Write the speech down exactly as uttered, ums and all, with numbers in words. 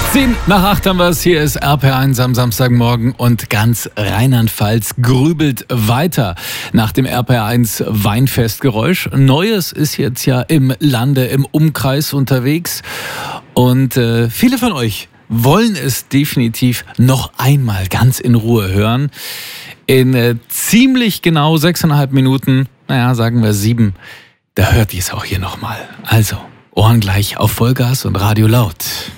Zehn nach acht haben wir es. Hier ist R P R eins am Samstagmorgen und ganz Rheinland-Pfalz grübelt weiter nach dem R P R eins Weinfestgeräusch. Neues ist jetzt ja im Lande, im Umkreis unterwegs und äh, viele von euch wollen es definitiv noch einmal ganz in Ruhe hören. In äh, ziemlich genau sechseinhalb Minuten, naja, sagen wir sieben, da hört ihr es auch hier nochmal. Also, Ohren gleich auf Vollgas und Radio laut.